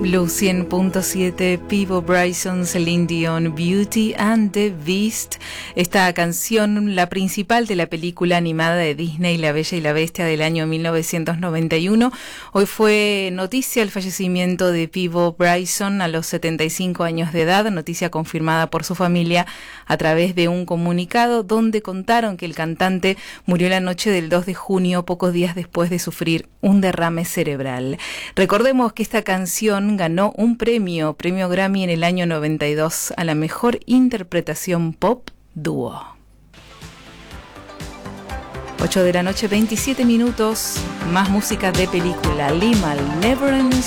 Blue 100.7, Peabo Bryson, Celine Dion, Beauty and the Beast. Esta canción, la principal de la película animada de Disney, La Bella y la Bestia, del año 1991. Hoy fue noticia el fallecimiento de Peabo Bryson a los 75 años de edad, noticia confirmada por su familia a través de un comunicado donde contaron que el cantante murió la noche del 2 de junio, pocos días después de sufrir un derrame cerebral. Recordemos que esta canción ganó un premio Grammy en el año 92 a la mejor interpretación pop dúo. 8 de la noche, 27 minutos, más música de película. Limahl, Never Ends